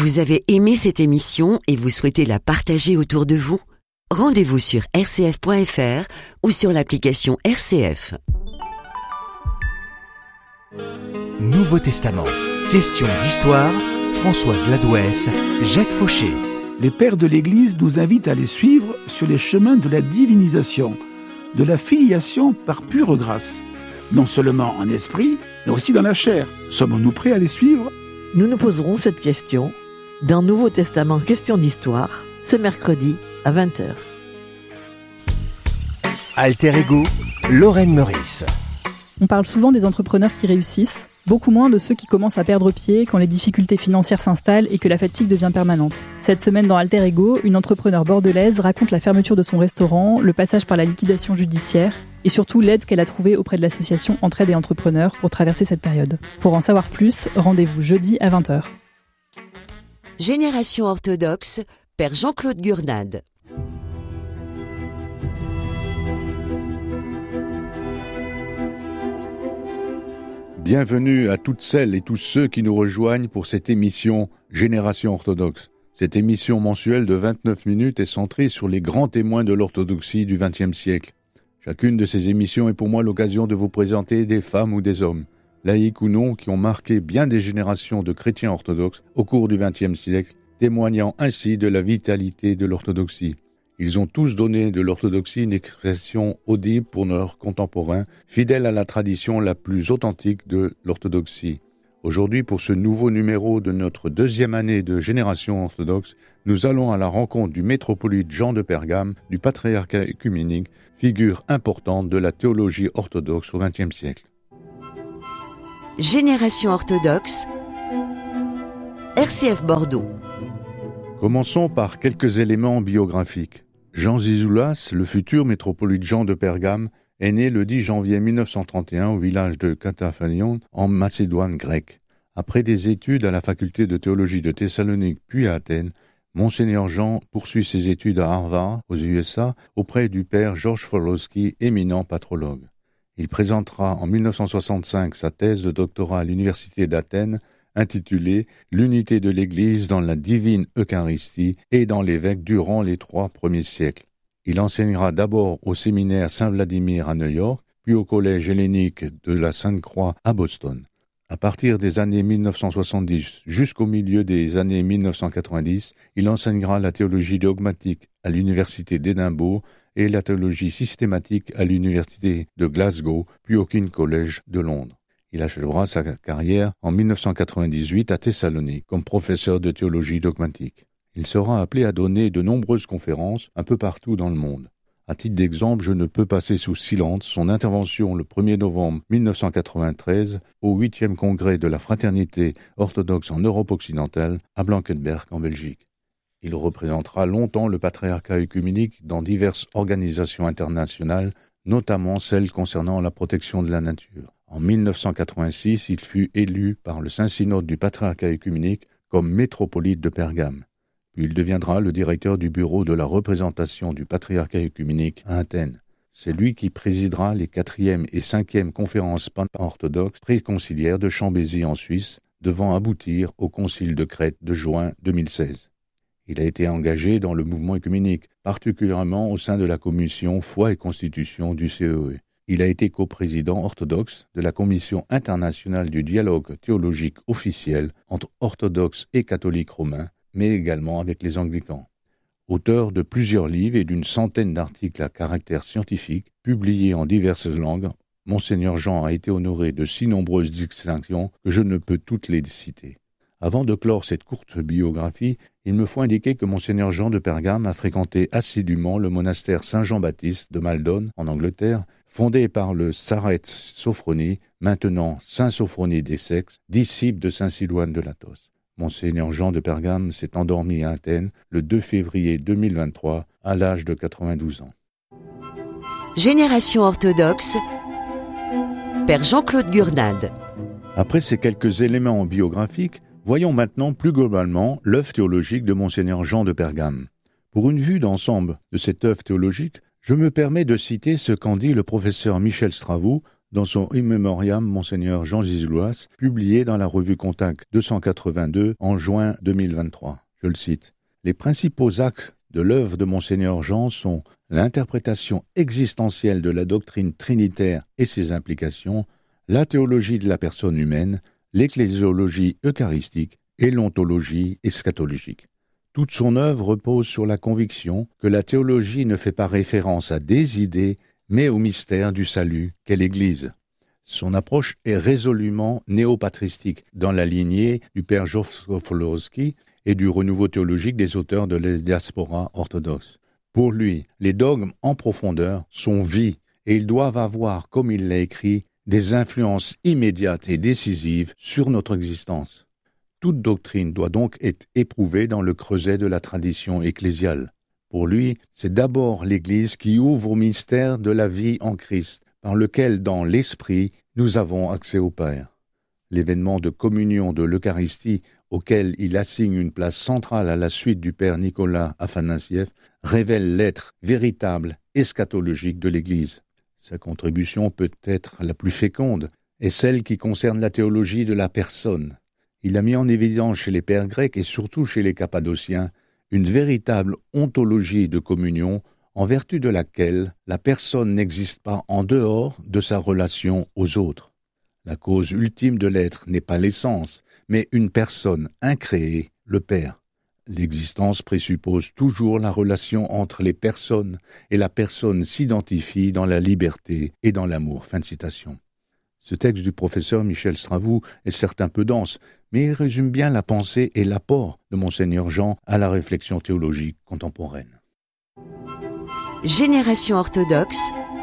Vous avez aimé cette émission et vous souhaitez la partager autour de vous ? Rendez-vous sur rcf.fr ou sur l'application RCF. Nouveau Testament. Question d'histoire. Françoise Ladouès, Jacques Fauché. Les pères de l'Église nous invitent à les suivre sur les chemins de la divinisation, de la filiation par pure grâce, non seulement en esprit, mais aussi dans la chair. Sommes-nous prêts à les suivre ? Nous nous poserons cette question dans Nouveau Testament Question d'Histoire, ce mercredi à 20h. Alter Ego, Lorraine Meurice. On parle souvent des entrepreneurs qui réussissent, beaucoup moins de ceux qui commencent à perdre pied quand les difficultés financières s'installent et que la fatigue devient permanente. Cette semaine dans Alter Ego, une entrepreneure bordelaise raconte la fermeture de son restaurant, le passage par la liquidation judiciaire et surtout l'aide qu'elle a trouvée auprès de l'association Entraide et Entrepreneurs pour traverser cette période. Pour en savoir plus, rendez-vous jeudi à 20h. Génération orthodoxe, Père Jean-Claude Gurnade. Bienvenue à toutes celles et tous ceux qui nous rejoignent pour cette émission Génération orthodoxe. Cette émission mensuelle de 29 minutes est centrée sur les grands témoins de l'orthodoxie du XXe siècle. Chacune de ces émissions est pour moi l'occasion de vous présenter des femmes ou des hommes, laïcs ou non, qui ont marqué bien des générations de chrétiens orthodoxes au cours du XXe siècle, témoignant ainsi de la vitalité de l'orthodoxie. Ils ont tous donné de l'orthodoxie une expression audible pour leurs contemporains, fidèles à la tradition la plus authentique de l'orthodoxie. Aujourd'hui, pour ce nouveau numéro de notre deuxième année de Génération orthodoxe, nous allons à la rencontre du métropolite Jean de Pergame, du patriarcat œcuménique, figure importante de la théologie orthodoxe au XXe siècle. Génération orthodoxe, RCF Bordeaux. Commençons par quelques éléments biographiques. Jean Zizoulas, le futur métropolite Jean de Pergame, est né le 10 janvier 1931 au village de Kataphalion, en Macédoine grecque. Après des études à la faculté de théologie de Thessalonique puis à Athènes, Monseigneur Jean poursuit ses études à Harvard, aux USA, auprès du père George Forlowski, éminent patrologue. Il présentera en 1965 sa thèse de doctorat à l'université d'Athènes, intitulée « L'unité de l'Église dans la divine Eucharistie et dans l'évêque durant les 3 premiers siècles ». Il enseignera d'abord au séminaire Saint-Vladimir à New York, puis au collège hellénique de la Sainte-Croix à Boston. À partir des années 1970 jusqu'au milieu des années 1990, il enseignera la théologie dogmatique à l'université d'Édimbourg et la théologie systématique à l'université de Glasgow, puis au King's College de Londres. Il achèvera sa carrière en 1998 à Thessalonique comme professeur de théologie dogmatique. Il sera appelé à donner de nombreuses conférences un peu partout dans le monde. À titre d'exemple, je ne peux passer sous silence son intervention le 1er novembre 1993 au 8e congrès de la Fraternité orthodoxe en Europe occidentale à Blankenberg en Belgique. Il représentera longtemps le patriarcat œcuménique dans diverses organisations internationales, notamment celles concernant la protection de la nature. En 1986, il fut élu par le Saint-Synode du patriarcat œcuménique comme métropolite de Pergame. Puis il deviendra le directeur du bureau de la représentation du patriarcat œcuménique à Athènes. C'est lui qui présidera les 4e et 5e conférences pan-orthodoxes préconciliaires de Chambézy en Suisse, devant aboutir au concile de Crète de juin 2016. Il a été engagé dans le mouvement œcuménique, particulièrement au sein de la commission Foi et Constitution du CEE. Il a été coprésident orthodoxe de la Commission internationale du dialogue théologique officiel entre orthodoxes et catholiques romains, mais également avec les anglicans. Auteur de plusieurs livres et d'une centaine d'articles à caractère scientifique, publiés en diverses langues, Monseigneur Jean a été honoré de si nombreuses distinctions que je ne peux toutes les citer. Avant de clore cette courte biographie, il me faut indiquer que Monseigneur Jean de Pergame a fréquenté assidûment le monastère Saint-Jean-Baptiste de Maldon, en Angleterre, fondé par le Sareth Sophronie, maintenant Saint Sophronie d'Essex, disciple de Saint Silouane de Latos. Monseigneur Jean de Pergame s'est endormi à Athènes le 2 février 2023 à l'âge de 92 ans. Génération orthodoxe, Père Jean-Claude Gurnade. Après ces quelques éléments biographiques, voyons maintenant plus globalement l'œuvre théologique de Monseigneur Jean de Pergame. Pour une vue d'ensemble de cette œuvre théologique, je me permets de citer ce qu'en dit le professeur Michel Stravou dans son In Memoriam Monseigneur Jean Zizoulas, publié dans la revue Contact 282 en juin 2023. Je le cite. « Les principaux axes de l'œuvre de Monseigneur Jean sont l'interprétation existentielle de la doctrine trinitaire et ses implications, la théologie de la personne humaine, l'ecclésiologie eucharistique et l'ontologie eschatologique. Toute son œuvre repose sur la conviction que la théologie ne fait pas référence à des idées, mais au mystère du salut qu'est l'Église. Son approche est résolument néopatristique, dans la lignée du père Jofrowski et du renouveau théologique des auteurs de la diaspora orthodoxe. Pour lui, les dogmes en profondeur sont vie, et ils doivent avoir, comme il l'a écrit, des influences immédiates et décisives sur notre existence. Toute doctrine doit donc être éprouvée dans le creuset de la tradition ecclésiale. Pour lui, c'est d'abord l'Église qui ouvre au mystère de la vie en Christ, par lequel, dans l'Esprit, nous avons accès au Père. L'événement de communion de l'Eucharistie, auquel il assigne une place centrale à la suite du père Nicolas Afanassiev, révèle l'être véritable, eschatologique de l'Église. Sa contribution peut être la plus féconde, est celle qui concerne la théologie de la personne. Il a mis en évidence chez les pères grecs et surtout chez les Cappadociens une véritable ontologie de communion en vertu de laquelle la personne n'existe pas en dehors de sa relation aux autres. La cause ultime de l'être n'est pas l'essence, mais une personne incréée, le Père. L'existence présuppose toujours la relation entre les personnes et la personne s'identifie dans la liberté et dans l'amour. » Fin de citation. Ce texte du professeur Michel Stravou est certes un peu dense, mais il résume bien la pensée et l'apport de Monseigneur Jean à la réflexion théologique contemporaine. Génération orthodoxe,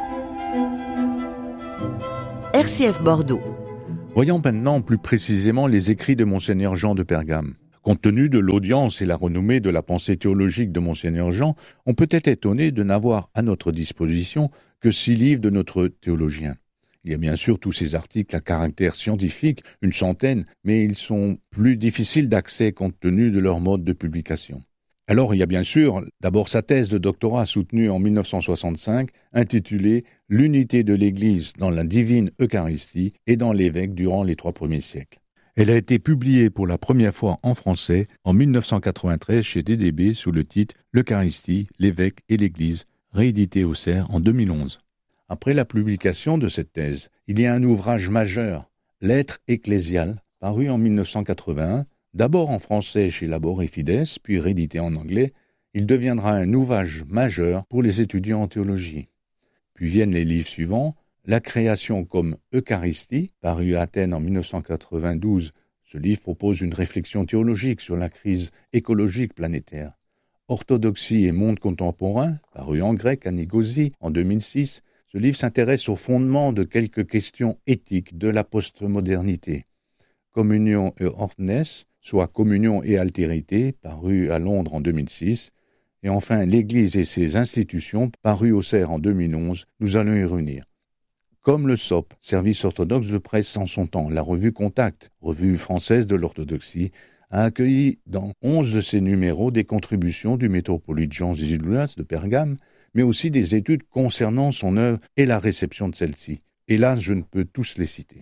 RCF Bordeaux. Voyons maintenant plus précisément les écrits de Monseigneur Jean de Pergame. Compte tenu de l'audience et la renommée de la pensée théologique de Monseigneur Jean, on peut être étonné de n'avoir à notre disposition que 6 livres de notre théologien. Il y a bien sûr tous ces articles à caractère scientifique, une centaine, mais ils sont plus difficiles d'accès compte tenu de leur mode de publication. Alors il y a bien sûr d'abord sa thèse de doctorat soutenue en 1965, intitulée « L'unité de l'Église dans la divine Eucharistie et dans l'évêque durant les 3 premiers siècles ». Elle a été publiée pour la première fois en français en 1993 chez DDB sous le titre « L'Eucharistie, l'évêque et l'Église », réédité au CERF en 2011. Après la publication de cette thèse, il y a un ouvrage majeur, L'être ecclésial, paru en 1981, d'abord en français chez Labor et Fides, puis réédité en anglais. Il deviendra un ouvrage majeur pour les étudiants en théologie. Puis viennent les livres suivants, La création comme Eucharistie, paru à Athènes en 1992. Ce livre propose une réflexion théologique sur la crise écologique planétaire. Orthodoxie et monde contemporain, paru en grec à Nicosie en 2006. Ce livre s'intéresse au fondement de quelques questions éthiques de la postmodernité. Communion et Ordness, soit Communion et altérité, paru à Londres en 2006. Et enfin, l'Église et ses institutions, paru au CERF en 2011, nous allons y revenir. Comme le SOP, Service orthodoxe de presse en son temps, la revue Contact, revue française de l'orthodoxie, a accueilli dans 11 de ses numéros des contributions du métropolite Jean Zizoulas de Pergame, mais aussi des études concernant son œuvre et la réception de celle-ci. Hélas, je ne peux tous les citer.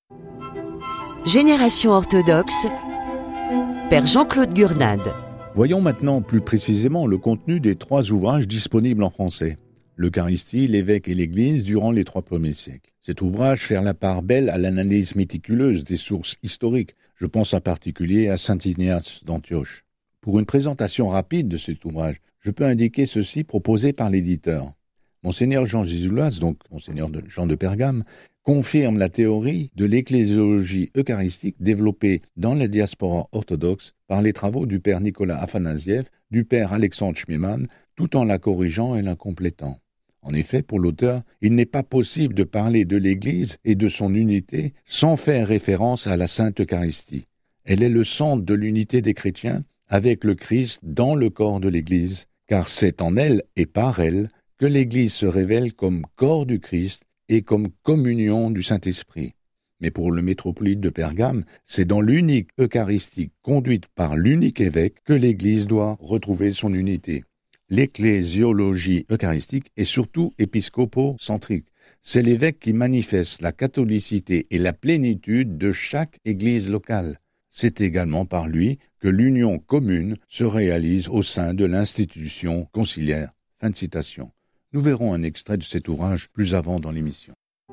Génération orthodoxe, Père Jean-Claude Gurnade. Voyons maintenant plus précisément le contenu des 3 ouvrages disponibles en français. L'Eucharistie, l'évêque et l'Église durant les 3 premiers siècles. Cet ouvrage fait la part belle à l'analyse méticuleuse des sources historiques. Je pense en particulier à saint Ignace d'Antioche. Pour une présentation rapide de cet ouvrage, je peux indiquer ceci proposé par l'éditeur. Monseigneur Jean Zizoulas, donc Monseigneur Jean de Pergame, confirme la théorie de l'ecclésiologie eucharistique développée dans la diaspora orthodoxe par les travaux du père Nicolas Afanassiev, du père Alexandre Schmemann, tout en la corrigeant et la complétant. En effet, pour l'auteur, il n'est pas possible de parler de l'Église et de son unité sans faire référence à la Sainte Eucharistie. Elle est le centre de l'unité des chrétiens avec le Christ dans le corps de l'Église, car c'est en elle et par elle que l'Église se révèle comme corps du Christ et comme communion du Saint-Esprit. Mais pour le métropolite de Pergame, c'est dans l'unique Eucharistie conduite par l'unique évêque que l'Église doit retrouver son unité. L'ecclésiologie eucharistique est surtout épiscopo-centrique, c'est l'évêque qui manifeste la catholicité et la plénitude de chaque église locale. C'est également par lui que l'union commune se réalise au sein de l'institution conciliaire. Fin de citation. Nous verrons un extrait de cet ouvrage plus avant dans l'émission.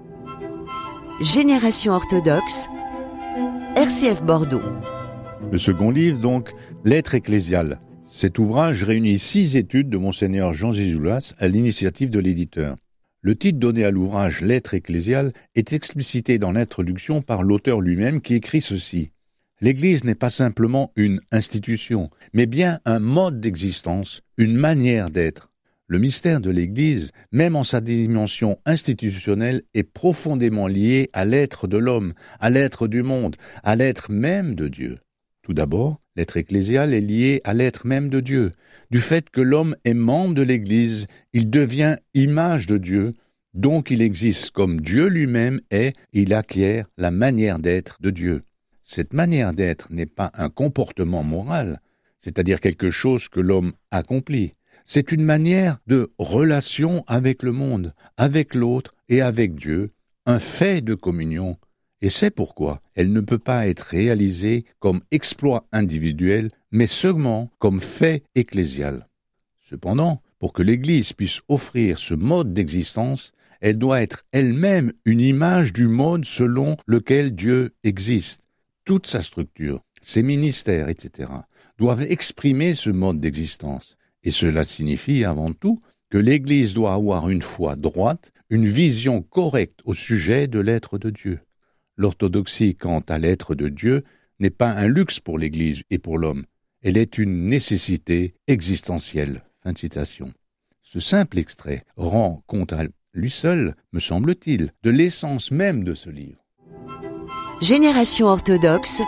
Génération orthodoxe, RCF Bordeaux. Le second livre, donc, Lettres ecclésiales. Cet ouvrage réunit 6 études de Monseigneur Jean Zizoulas à l'initiative de l'éditeur. Le titre donné à l'ouvrage Lettres ecclésiales est explicité dans l'introduction par l'auteur lui-même qui écrit ceci. L'Église n'est pas simplement une institution, mais bien un mode d'existence, une manière d'être. Le mystère de l'Église, même en sa dimension institutionnelle, est profondément lié à l'être de l'homme, à l'être du monde, à l'être même de Dieu. Tout d'abord, l'être ecclésial est lié à l'être même de Dieu. Du fait que l'homme est membre de l'Église, il devient image de Dieu, donc il existe comme Dieu lui-même est, et il acquiert la manière d'être de Dieu. Cette manière d'être n'est pas un comportement moral, c'est-à-dire quelque chose que l'homme accomplit. C'est une manière de relation avec le monde, avec l'autre et avec Dieu, un fait de communion. Et c'est pourquoi elle ne peut pas être réalisée comme exploit individuel, mais seulement comme fait ecclésial. Cependant, pour que l'Église puisse offrir ce mode d'existence, elle doit être elle-même une image du mode selon lequel Dieu existe. Toute sa structure, ses ministères, etc., doivent exprimer ce mode d'existence. Et cela signifie avant tout que l'Église doit avoir une foi droite, une vision correcte au sujet de l'être de Dieu. L'orthodoxie quant à l'être de Dieu n'est pas un luxe pour l'Église et pour l'homme. Elle est une nécessité existentielle. Fin de citation. Ce simple extrait rend compte à lui seul, me semble-t-il, de l'essence même de ce livre. Génération orthodoxe,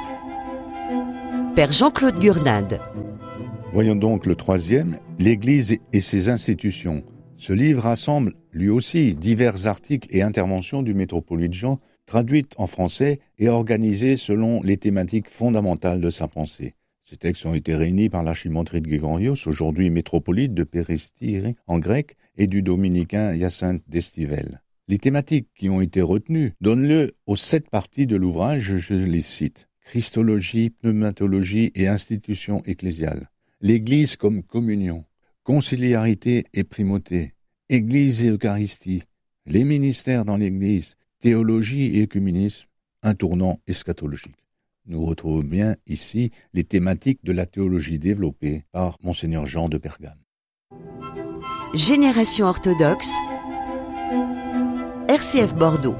Père Jean-Claude Gurnade. Voyons donc le troisième, l'Église et ses institutions. Ce livre rassemble, lui aussi, divers articles et interventions du métropolite Jean, traduites en français et organisées selon les thématiques fondamentales de sa pensée. Ces textes ont été réunis par l'archimontrite Gregorios, aujourd'hui métropolite de Péristie en grec, et du dominicain Hyacinthe d'Estivelle. Les thématiques qui ont été retenues donnent lieu aux 7 parties de l'ouvrage, je les cite. Christologie, pneumatologie et institution ecclésiale. L'Église comme communion. Conciliarité et primauté. Église et Eucharistie. Les ministères dans l'Église. Théologie et œcuménisme. Un tournant eschatologique. Nous retrouvons bien ici les thématiques de la théologie développée par Monseigneur Jean de Pergame. Génération orthodoxe, RCF Bordeaux.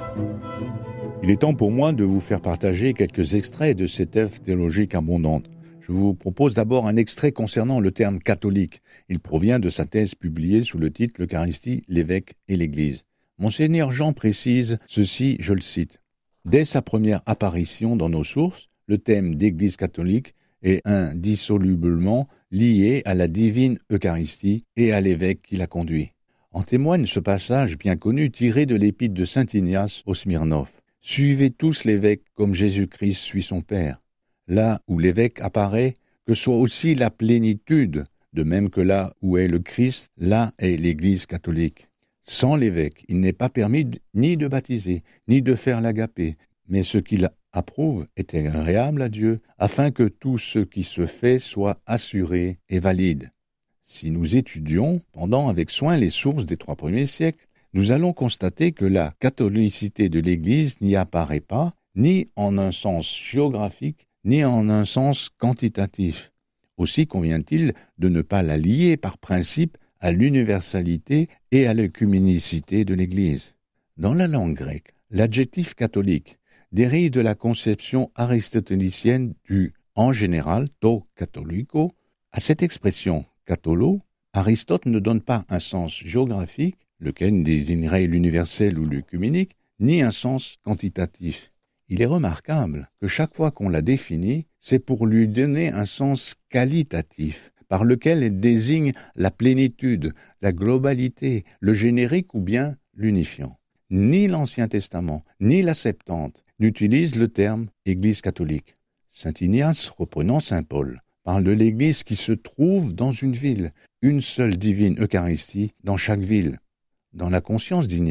Il est temps pour moi de vous faire partager quelques extraits de cette œuvre théologique abondante. Je vous propose d'abord un extrait concernant le terme catholique. Il provient de sa thèse publiée sous le titre « L'Eucharistie, l'évêque et l'Église ». Monseigneur Jean précise ceci, je le cite. « Dès sa première apparition dans nos sources, le thème d'Église catholique est indissolublement lié à la divine Eucharistie et à l'évêque qui la conduit. En témoigne ce passage bien connu tiré de l'épître de saint Ignace aux Smirnov. « Suivez tous l'évêque comme Jésus-Christ suit son Père. Là où l'évêque apparaît, que soit aussi la plénitude, de même que là où est le Christ, là est l'Église catholique. Sans l'évêque, il n'est pas permis ni de baptiser, ni de faire l'agapé, mais ce qu'il approuve est agréable à Dieu, afin que tout ce qui se fait soit assuré et valide. Si nous étudions pendant avec soin les sources des 3 premiers siècles, nous allons constater que la catholicité de l'Église n'y apparaît pas, ni en un sens géographique, ni en un sens quantitatif. Aussi convient-il de ne pas la lier par principe à l'universalité et à l'œcuménicité de l'Église. Dans la langue grecque, l'adjectif catholique dérive de la conception aristotélicienne du « en général » to catholico. À cette expression « catholo », Aristote ne donne pas un sens géographique, lequel désignerait l'universel ou l'œcuménique, ni un sens quantitatif. Il est remarquable que chaque fois qu'on la définit, c'est pour lui donner un sens qualitatif, par lequel elle désigne la plénitude, la globalité, le générique ou bien l'unifiant. Ni l'Ancien Testament, ni la Septante n'utilisent le terme « Église catholique ». Saint Ignace, reprenant saint Paul, parle de l'Église qui se trouve dans une ville, une seule divine Eucharistie dans chaque ville. Dans la conscience d'Ignace,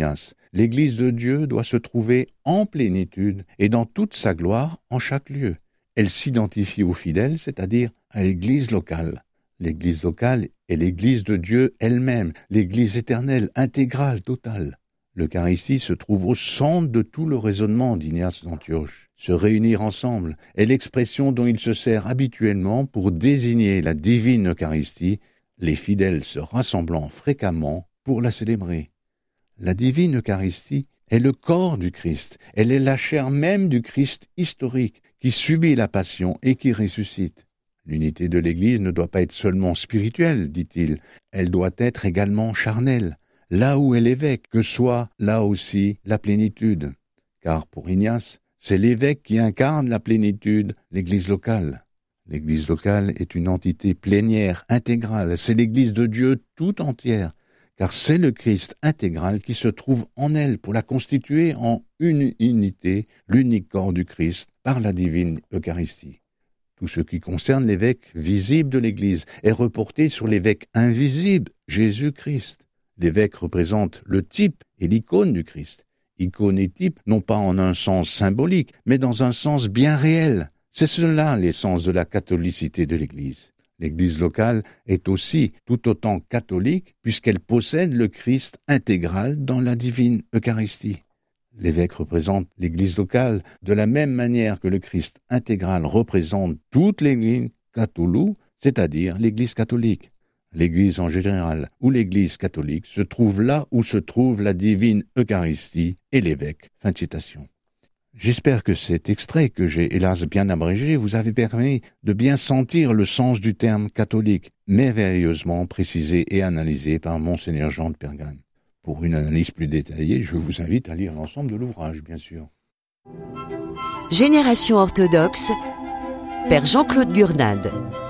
L'Église de Dieu doit se trouver en plénitude et dans toute sa gloire en chaque lieu. Elle s'identifie aux fidèles, c'est-à-dire à l'Église locale. L'Église locale est l'Église de Dieu elle-même, l'Église éternelle, intégrale, totale. L'Eucharistie se trouve au centre de tout le raisonnement d'Ignace d'Antioche. Se réunir ensemble est l'expression dont il se sert habituellement pour désigner la divine Eucharistie, les fidèles se rassemblant fréquemment pour la célébrer. La divine Eucharistie est le corps du Christ, elle est la chair même du Christ historique qui subit la passion et qui ressuscite. L'unité de l'Église ne doit pas être seulement spirituelle, dit-il, elle doit être également charnelle. Là où est l'évêque, que soit là aussi la plénitude. Car pour Ignace, c'est l'évêque qui incarne la plénitude, l'Église locale. L'Église locale est une entité plénière, intégrale, c'est l'Église de Dieu tout entière, car c'est le Christ intégral qui se trouve en elle pour la constituer en une unité, l'unique corps du Christ, par la divine Eucharistie. Tout ce qui concerne l'évêque visible de l'Église est reporté sur l'évêque invisible, Jésus-Christ. L'évêque représente le type et l'icône du Christ. Icône et type, non pas en un sens symbolique, mais dans un sens bien réel. C'est cela l'essence de la catholicité de l'Église. L'Église locale est aussi tout autant catholique puisqu'elle possède le Christ intégral dans la divine Eucharistie. L'évêque représente l'Église locale de la même manière que le Christ intégral représente toute l'Église catholique, c'est-à-dire l'Église catholique. L'Église en général ou l'Église catholique se trouve là où se trouve la divine Eucharistie et l'évêque. Fin de citation. J'espère que cet extrait, que j'ai hélas bien abrégé, vous avait permis de bien sentir le sens du terme catholique, merveilleusement précisé et analysé par Monseigneur Jean de Pergame. Pour une analyse plus détaillée, je vous invite à lire l'ensemble de l'ouvrage, bien sûr. Génération orthodoxe, Père Jean-Claude Gurnade.